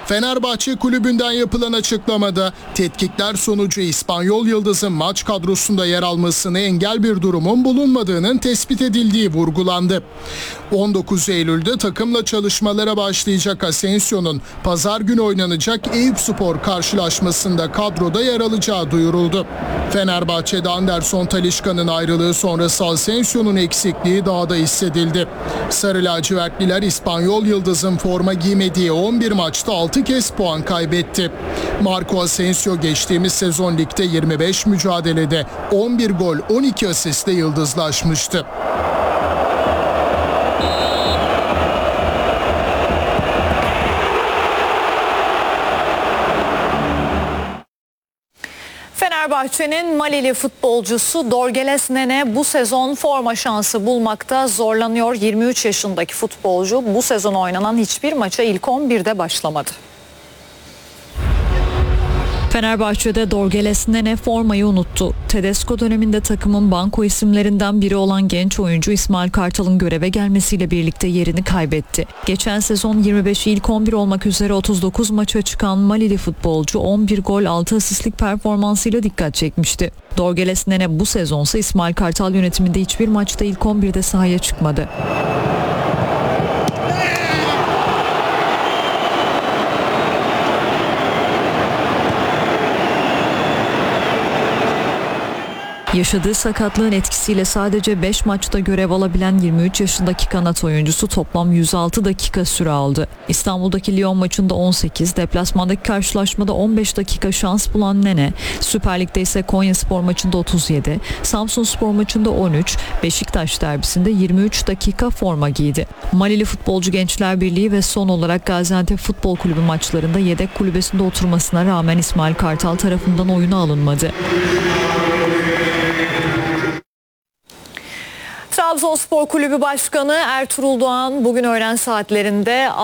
Fenerbahçe kulübünden yapılan açıklamada tetkikler sonucu İspanyol Yıldız'ın maç kadrosunda yer almasını engel bir durumun bulunmadığının tespit edildiği vurgulandı. 19 Eylül'de takımla çalışmalara başlayacak Asensio'nun pazar günü oynanacak Eyüpspor karşılaşmasında kadroda yer alacağı duyuruldu. Fenerbahçe'de Anderson Talisca'nın ayrılığı sonrası Asensio'nun eksikliği daha da hissedildi. Sarı lacivertliler İspanyol Yıldız'ın forma giymediği 11 maçta 6 kez puan kaybetti. Marco Asensio geçtiğimiz sezon ligde 25 mücadelede 11 gol 12 asistle yıldızlaşmıştı. Fenerbahçe'nin Malili futbolcusu Dorgeles Nene bu sezon forma şansı bulmakta zorlanıyor. 23 yaşındaki futbolcu bu sezon oynanan hiçbir maça ilk 11'de başlamadı. Fenerbahçe'de Dorgeles Nene formayı unuttu. Tedesco döneminde takımın banko isimlerinden biri olan genç oyuncu İsmail Kartal'ın göreve gelmesiyle birlikte yerini kaybetti. Geçen sezon 25 ilk 11 olmak üzere 39 maça çıkan Malili futbolcu 11 gol 6 asistlik performansıyla dikkat çekmişti. Dorgeles Nene bu sezonsa İsmail Kartal yönetiminde hiçbir maçta ilk 11'de sahaya çıkmadı. Yaşadığı sakatlığın etkisiyle sadece 5 maçta görev alabilen 23 yaşındaki kanat oyuncusu toplam 106 dakika süre aldı. İstanbul'daki Lyon maçında 18, deplasmandaki karşılaşmada 15 dakika şans bulan Nene, Süper Lig'de ise Konyaspor maçında 37, Samsunspor maçında 13, Beşiktaş derbisinde 23 dakika forma giydi. Malili Futbolcu Gençler Birliği ve son olarak Gaziantep Futbol Kulübü maçlarında yedek kulübesinde oturmasına rağmen İsmail Kartal tarafından oyuna alınmadı. Trabzonspor Kulübü Başkanı Ertuğrul Doğan bugün öğlen saatlerinde